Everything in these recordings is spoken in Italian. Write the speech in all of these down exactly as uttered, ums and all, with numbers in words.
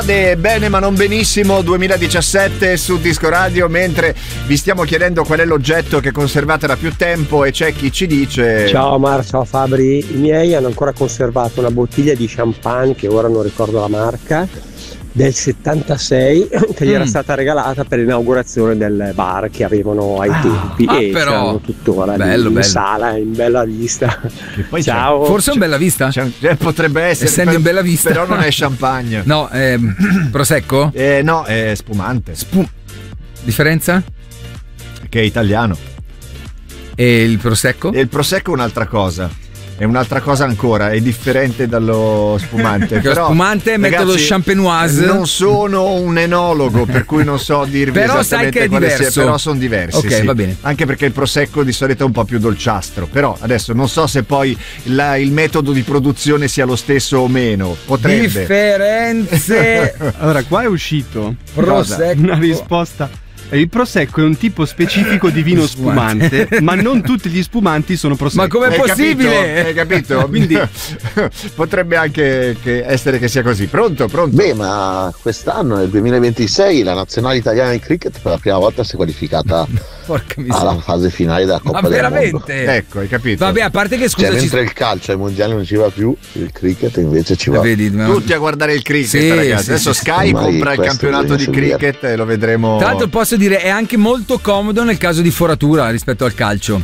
Bene ma non benissimo duemiladiciassette su Disco Radio, mentre vi stiamo chiedendo qual è l'oggetto che conservate da più tempo e c'è chi ci dice: ciao Mar, ciao Fabri, i miei hanno ancora conservato una bottiglia di champagne che ora non ricordo la marca, del settantasei, che gli era Mm. stata regalata per l'inaugurazione del bar che avevano ai Ah, tempi ah, e però. ce l'hanno tuttora lì Bello, in bello. sala, in bella vista. Che poi Ciao. Forse è un Bella Vista? c'è, c'è, potrebbe essere, Essendo in Bella Vista. però non è champagne. No, ehm, prosecco? Eh, no, è spumante. Spu- differenza? Che è italiano. E il prosecco? E il prosecco è un'altra cosa. È un'altra cosa ancora, è differente dallo spumante. Perché Però, lo spumante è metodo ragazzi, champenoise. Non sono un enologo, per cui non so dirvi Però sai esattamente che è quale sia, diverso. però sono diversi. Ok, sì. va bene. Anche perché il prosecco di solito è un po' più dolciastro. Però adesso non so se poi la- il metodo di produzione sia lo stesso o meno. Potrebbe. Differenze. Allora, qua è uscito Prosecco. una risposta. Il prosecco è un tipo specifico di vino spumante, ma non tutti gli spumanti sono prosecco. Ma com'è Hai possibile? capito? Hai capito? Quindi potrebbe anche che essere che sia così. Pronto, pronto? Beh, ma quest'anno nel duemilaventisei la nazionale italiana di cricket per la prima volta si è qualificata Porca alla miseria. fase finale della Ma Coppa del Mondo. veramente? Ecco, hai capito? Vabbè, a parte che scusa, Cioè, ci... mentre il calcio ai mondiali non ci va più, il cricket invece ci va. vedi, ma- Tutti a guardare il cricket, Sì, ragazzi. sì, Adesso sì, Sky sì. Ormai compra il questo campionato di bisogna studiare. cricket e lo vedremo. Tra l'altro posso dire è anche molto comodo nel caso di foratura rispetto al calcio.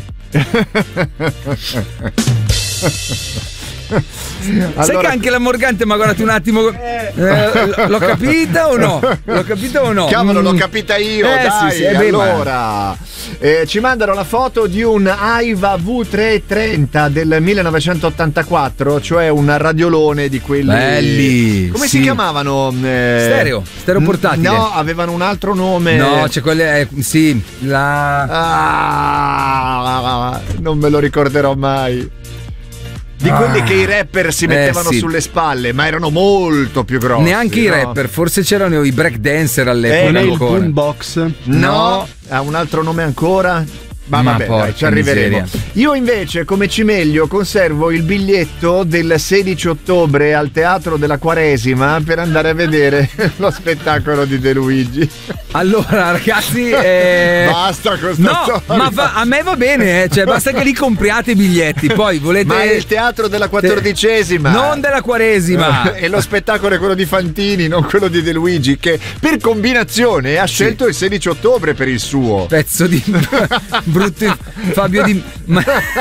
Sai Allora- che anche la Morgante mi ha guardato un attimo. Eh, l- l'ho capita o no? L'ho capita o no? Cavolo, l'ho Mm. capita io, Eh, dai. sì, sì, eh, beh, ma- allora, eh, ci mandano la foto di un Aiva V trecentotrenta del millenovecentottantaquattro, cioè un radiolone di quelli. Belli, Come sì. si chiamavano? Eh, Stereo, stereo portatile. No, avevano un altro nome. No, c'è quelle. eh, sì, la. Ah, non me lo ricorderò mai. Di quelli Ah. che i rapper si Eh, mettevano sì. sulle spalle, ma erano molto più grossi. Neanche i no? rapper, forse c'erano i breakdancer Eh, all'epoca non è il ancora. boombox. No, ha un altro nome ancora? Ma, Ma vabbè, porca dai, ci arriveremo. miseria. Io invece, come Cimeglio, conservo il biglietto del sedici ottobre al Teatro della Quaresima per andare a vedere lo spettacolo di De Luigi. Allora, ragazzi, eh... Basta con sta no, storia. ma va- a me va bene, eh, cioè basta che li compriate i biglietti. Poi volete. Ma è il Teatro della quattordicesima. Non della Quaresima. E lo spettacolo è quello di Fantini, non quello di De Luigi, che per combinazione ha scelto il sedici ottobre per il suo. Pezzo di brutto Fabio di ma-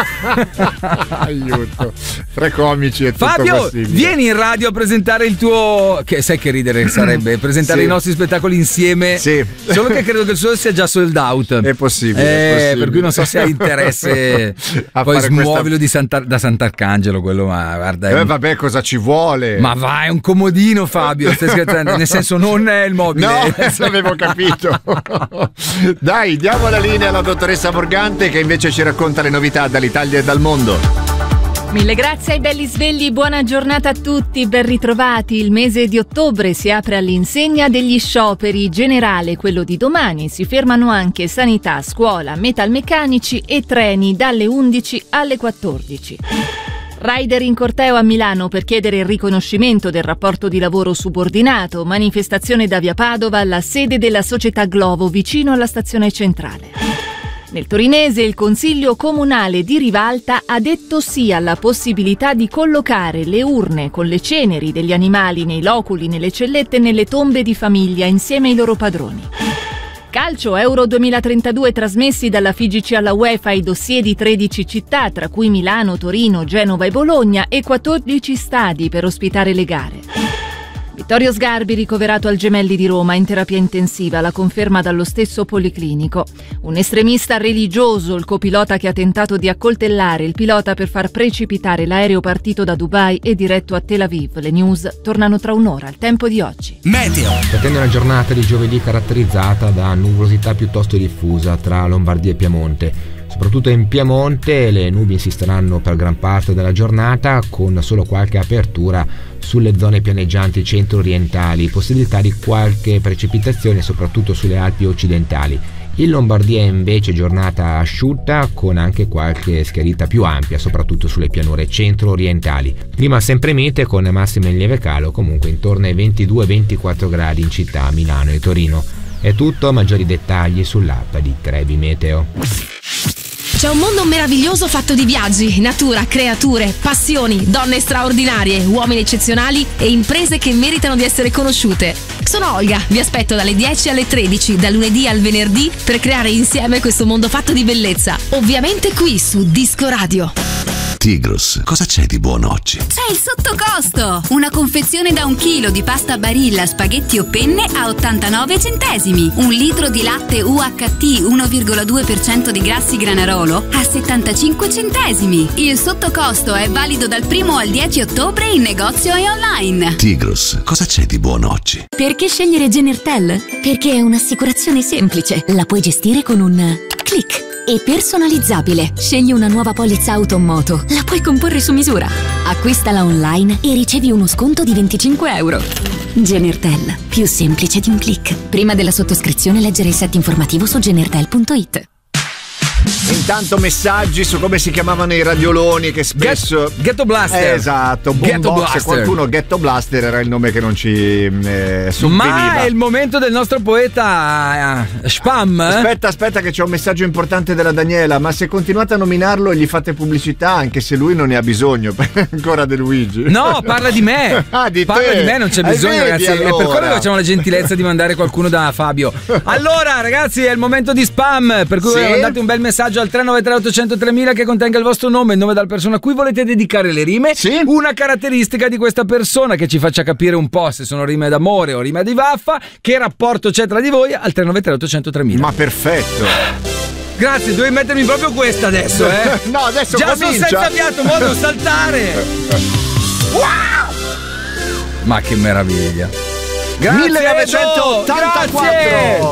Aiuto. Tre comici e tutto Fabio, possibile. vieni in radio a presentare il tuo. Che sai che ridere sarebbe presentare Sì. i nostri spettacoli insieme. Sì. Solo che credo che il suo sia già sold out. È possibile, Eh, è possibile. Per cui non so se hai interesse. A Poi fare questa- smuovilo di Sant'Ar- da Sant'Arcangelo, quello, ma guarda. è Eh, un- vabbè, cosa ci vuole? Ma vai, è un comodino, Fabio. Stai scherzando? Nel senso, non è il mobile. No, l'avevo capito. Dai, diamo la linea alla dottoressa Morgante che invece ci racconta le novità dall'Italia e dal mondo. Mille grazie ai belli svegli, buona giornata a tutti, ben ritrovati. Il mese di ottobre si apre all'insegna degli scioperi generale, quello di domani. Si fermano anche sanità, scuola, metalmeccanici e treni dalle undici alle quattordici. Rider in corteo a Milano per chiedere il riconoscimento del rapporto di lavoro subordinato, manifestazione da via Padova alla sede della società Glovo vicino alla stazione centrale. Nel torinese il Consiglio Comunale di Rivalta ha detto sì alla possibilità di collocare le urne con le ceneri degli animali nei loculi, nelle cellette e nelle tombe di famiglia insieme ai loro padroni. Calcio Euro duemilatrentadue trasmessi dalla F I G C alla UEFA i dossier di tredici città, tra cui Milano, Torino, Genova e Bologna, e quattordici stadi per ospitare le gare. Vittorio Sgarbi ricoverato al Gemelli di Roma in terapia intensiva, la conferma dallo stesso policlinico. Un estremista religioso, il copilota che ha tentato di accoltellare il pilota per far precipitare l'aereo partito da Dubai e diretto a Tel Aviv. Le news tornano tra un'ora, al tempo di oggi. Meteo. Si attende una giornata di giovedì caratterizzata da nuvolosità piuttosto diffusa tra Lombardia e Piemonte. Soprattutto in Piemonte le nubi insisteranno per gran parte della giornata, con solo qualche apertura sulle zone pianeggianti centro-orientali, possibilità di qualche precipitazione soprattutto sulle Alpi occidentali. In Lombardia invece giornata asciutta con anche qualche schiarita più ampia, soprattutto sulle pianure centro-orientali. Clima sempre mite con massime in lieve calo, comunque intorno ai ventidue ventiquattro gradi in città, Milano e Torino. È tutto, maggiori dettagli sull'app di Trebi Meteo. C'è un mondo meraviglioso fatto di viaggi, natura, creature, passioni, donne straordinarie, uomini eccezionali e imprese che meritano di essere conosciute. Sono Olga, vi aspetto dalle dieci alle tredici, da lunedì al venerdì, per creare insieme questo mondo fatto di bellezza. Ovviamente qui su Disco Radio. Tigros, cosa c'è di buono oggi? C'è il sottocosto! Una confezione da un chilo di pasta Barilla, spaghetti o penne a ottantanove centesimi. Un litro di latte U H T uno virgola due per cento di grassi Granarolo a settantacinque centesimi. Il sottocosto è valido dal primo al dieci ottobre in negozio e online. Tigros, cosa c'è di buono oggi? Perché scegliere Genertel? Perché è un'assicurazione semplice. La puoi gestire con un click. E personalizzabile. Scegli una nuova polizza auto o moto. La puoi comporre su misura. Acquistala online e ricevi uno sconto di venticinque euro. Genertel, più semplice di un click. Prima della sottoscrizione leggere il set informativo su genertel punto it. Intanto messaggi su come si chiamavano i radioloni che spesso Get, Ghetto Blaster. Esatto, Ghetto Boombox, Blaster. qualcuno Ghetto Blaster era il nome che non ci eh, sovveniva. Ma è il momento del nostro poeta uh, Spam. Aspetta, aspetta che c'è un messaggio importante della Daniela, ma se continuate a nominarlo e gli fate pubblicità anche se lui non ne ha bisogno, ancora De Luigi. No, parla di me. Ah, di parla te. di me, non c'è Eh, bisogno, vedi, ragazzi. allora. È per quello che facciamo la gentilezza di mandare qualcuno da Fabio. Allora, ragazzi, è il momento di spam, per cui Sì. mandate un bel messaggio al tre nove tre otto zero zero tremila che contenga il vostro nome, il nome della persona a cui volete dedicare le rime, Sì. una caratteristica di questa persona che ci faccia capire un po' se sono rime d'amore o rime di vaffa, che rapporto c'è tra di voi al tre nove tre otto zero zero tremila. Ma perfetto. Grazie, dovevi mettermi proprio questa adesso, eh? No, adesso Già sono comincia. senza fiato, mo devo saltare. Wow! Ma che meraviglia. Grazie, millenovecentottantaquattro. Edo! Grazie!